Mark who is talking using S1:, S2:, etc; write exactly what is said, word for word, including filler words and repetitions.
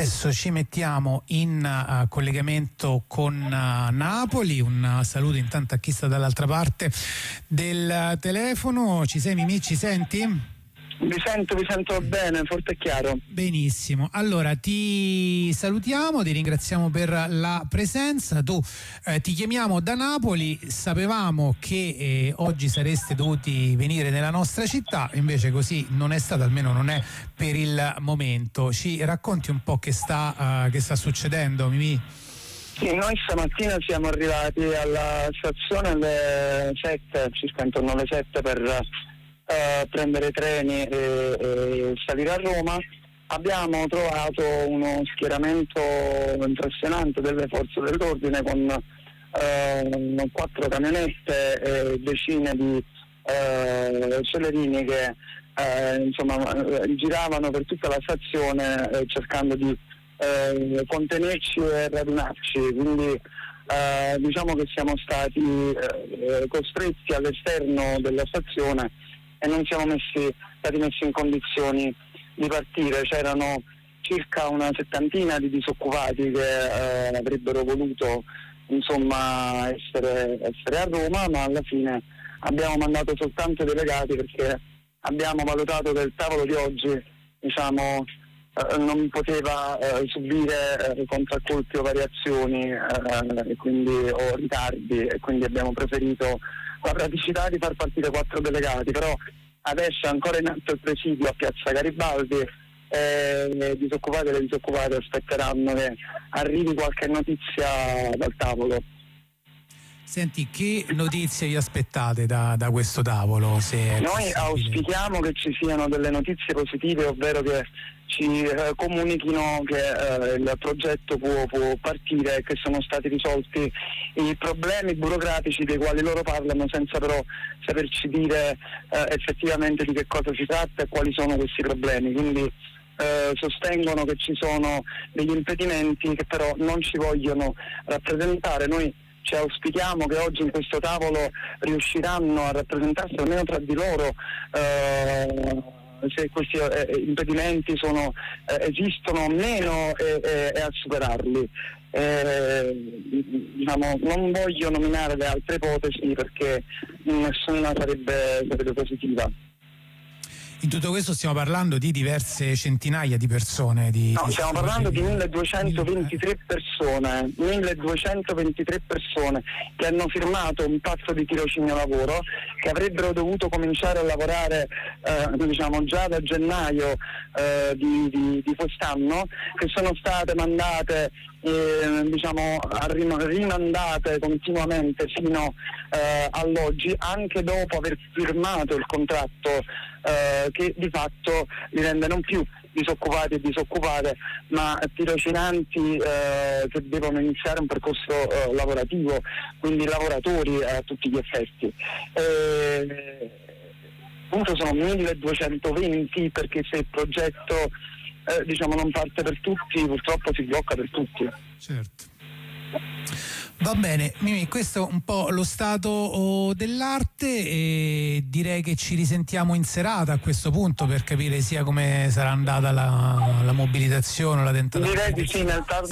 S1: Adesso ci mettiamo in uh, collegamento con uh, Napoli. Un uh, saluto intanto a chi sta dall'altra parte del uh, telefono. Ci sei, Mimì? Ci senti?
S2: Vi sento, vi sento bene, forte e chiaro.
S1: Benissimo, allora ti salutiamo, ti ringraziamo per la presenza. Tu eh, ti chiamiamo da Napoli, sapevamo che eh, oggi sareste dovuti venire nella nostra città, invece così non è stato, almeno non è per il momento. Ci racconti un po' che sta, uh, che sta succedendo, Mimì?
S2: Sì, noi stamattina siamo arrivati alla stazione alle sette, circa intorno alle sette, per Uh, prendere treni e, e salire a Roma. Abbiamo trovato uno schieramento impressionante delle forze dell'ordine con uh, quattro camionette e decine di uh, celerini che uh, insomma giravano per tutta la stazione uh, cercando di uh, contenerci e radunarci, quindi uh, diciamo che siamo stati uh, costretti all'esterno della stazione e non siamo messi, stati messi in condizioni di partire. C'erano circa una settantina di disoccupati che eh, avrebbero voluto insomma essere, essere a Roma, ma alla fine abbiamo mandato soltanto i delegati perché abbiamo valutato che il tavolo di oggi diciamo eh, non poteva eh, subire eh, contraccolpi o variazioni eh, e quindi, o ritardi, e quindi abbiamo preferito la praticità di far partire quattro delegati. Però adesso è ancora in atto il presidio a Piazza Garibaldi e i disoccupati e le disoccupate aspetteranno che arrivi qualche notizia dal tavolo.
S1: Senti, che notizie vi aspettate da, da questo tavolo? Se
S2: Noi auspichiamo che ci siano delle notizie positive, ovvero che ci eh, comunichino che eh, il progetto può, può partire e che sono stati risolti i problemi burocratici dei quali loro parlano, senza però saperci dire eh, effettivamente di che cosa si tratta e quali sono questi problemi. Quindi eh, sostengono che ci sono degli impedimenti che però non ci vogliono rappresentare. Noi ci auspichiamo che oggi in questo tavolo riusciranno a rappresentarsi almeno tra di loro eh, se questi eh, impedimenti sono, eh, esistono o meno e, e, e a superarli. Eh, diciamo, non voglio nominare le altre ipotesi perché nessuna sarebbe, sarebbe positiva.
S1: In tutto questo stiamo parlando di diverse centinaia di persone. Di,
S2: no,
S1: di
S2: stiamo parlando di milleduecentoventitré persone, milleduecentoventitré persone che hanno firmato un patto di tirocinio lavoro, che avrebbero dovuto cominciare a lavorare eh, diciamo già da gennaio eh, di, di, di quest'anno, che sono state mandate Eh, diciamo rimandate continuamente fino eh, all'oggi, anche dopo aver firmato il contratto eh, che di fatto li rende non più disoccupati e disoccupate, ma tirocinanti eh, che devono iniziare un percorso eh, lavorativo, quindi lavoratori a tutti gli effetti. Eh, appunto sono milleduecentoventi, perché se il progetto Eh, diciamo non parte per tutti, purtroppo si blocca per tutti.
S1: Certo. Va bene, Mimì, questo è un po' lo stato dell'arte e direi che ci risentiamo in serata a questo punto per capire sia come sarà andata la, la mobilitazione, la tentativa.
S2: Direi di sì, nel tardo